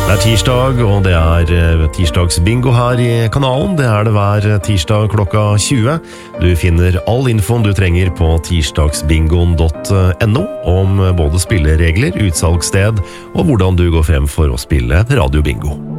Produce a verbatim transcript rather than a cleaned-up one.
Det er tirsdag, og det er eh, tirsdagsbingo her i kanalen. Det er det hver tirsdag klokka tjue. Du finner all infoen du trenger på tirsdagsbingoen punktum no om både spilleregler, utsalgssted og hvordan du går frem for å spille radiobingo.